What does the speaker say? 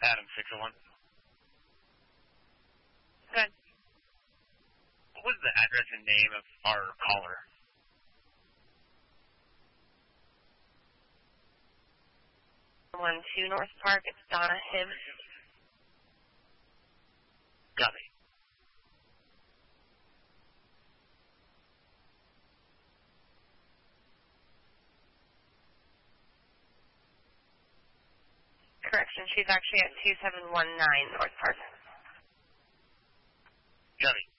Adam 601. Good. What was the address and name of our caller? 12 North Park. It's Donna Hibbs. Copy. Correction, she's actually at 2719 North Park. Copy.